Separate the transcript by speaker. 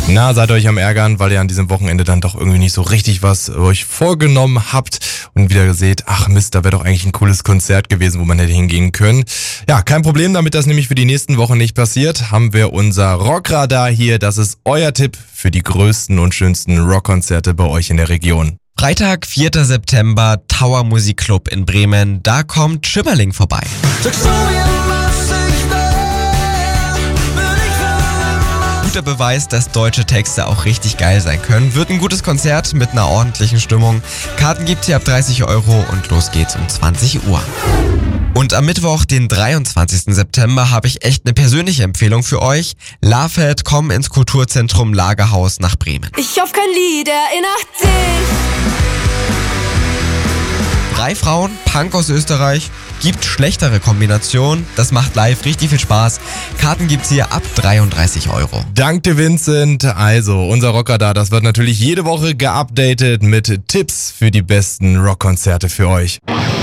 Speaker 1: Na, seid ihr euch am Ärgern, weil ihr an diesem Wochenende dann doch irgendwie nicht so richtig was euch vorgenommen habt und wieder seht, ach Mist, da wäre doch eigentlich ein cooles Konzert gewesen, wo man hätte hingehen können. Ja, kein Problem, damit das nämlich für die nächsten Wochen nicht passiert, haben wir unser Rockradar hier. Das ist euer Tipp für die größten und schönsten Rockkonzerte bei euch in der Region.
Speaker 2: Freitag, 4. September, Tower Musikclub in Bremen. Da kommt Schimmerling vorbei. Guter Beweis, dass deutsche Texte auch richtig geil sein können. Wird ein gutes Konzert mit einer ordentlichen Stimmung. Karten gibt's hier ab 30 € und los geht's um 20 Uhr. Und am Mittwoch, den 23. September, habe ich echt eine persönliche Empfehlung für euch. Lafayette kommen ins Kulturzentrum Lagerhaus nach Bremen.
Speaker 3: Ich hoffe, kein Lied erinnert dich.
Speaker 2: 3 Frauen, Punk aus Österreich, gibt schlechtere Kombinationen. Das macht live richtig viel Spaß. Karten gibt's hier ab 33 €.
Speaker 1: Danke, Vincent. Also, unser Rockradar, das wird natürlich jede Woche geupdatet mit Tipps für die besten Rockkonzerte für euch.